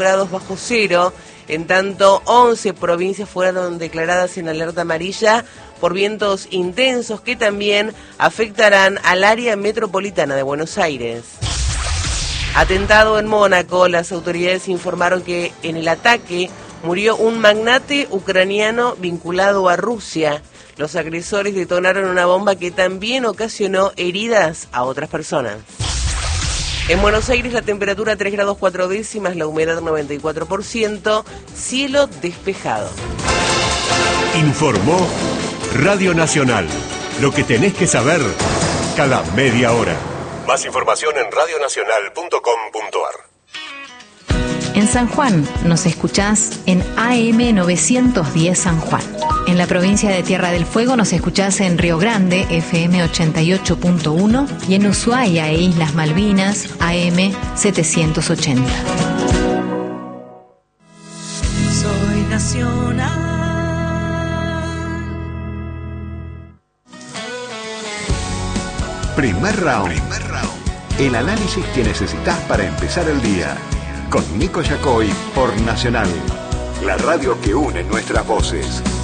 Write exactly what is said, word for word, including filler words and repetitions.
grados bajo cero. En tanto, once provincias fueron declaradas en alerta amarilla por vientos intensos que también afectarán al área metropolitana de Buenos Aires. Atentado en Mónaco. Las autoridades informaron que en el ataque murió un magnate ucraniano vinculado a Rusia. Los agresores detonaron una bomba que también ocasionó heridas a otras personas. En Buenos Aires la temperatura tres grados cuatro décimas, la humedad noventa y cuatro por ciento, cielo despejado. Informó Radio Nacional. Lo que tenés que saber cada media hora. Más información en radio nacional punto com punto ar. En San Juan nos escuchás en A M novecientos diez San Juan. En la provincia de Tierra del Fuego nos escuchás en Río Grande, F M ochenta y ocho punto uno, y en Ushuaia e Islas Malvinas, A M setecientos ochenta. Soy nacional. Primer round. Primer round. El análisis que necesitas para empezar el día. Con Nico Yacoy por Nacional. La radio que une nuestras voces.